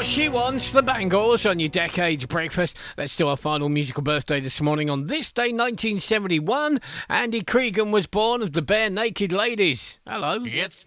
What She Wants, the Bangles on your Decades Breakfast. Let's do our final musical birthday this morning. On this day, 1971, Andy Cregan was born of the Bare Naked Ladies. Hello. It's